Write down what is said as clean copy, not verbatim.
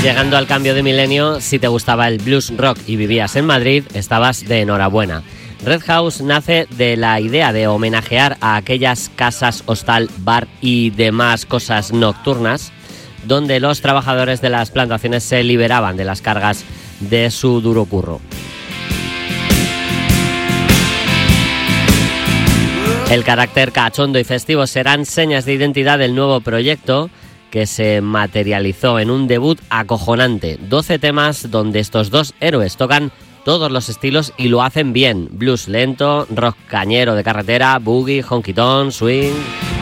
Llegando al cambio de milenio, si te gustaba el blues rock y vivías en Madrid, estabas de enhorabuena. Red House nace de la idea de homenajear a aquellas casas, hostal, bar y demás cosas nocturnas donde los trabajadores de las plantaciones se liberaban de las cargas de su duro curro. El carácter cachondo y festivo serán señas de identidad del nuevo proyecto, que se materializó en un debut acojonante. 12 temas donde estos dos héroes tocan todos los estilos y lo hacen bien. Blues lento, rock cañero de carretera, boogie, honky tonk, swing.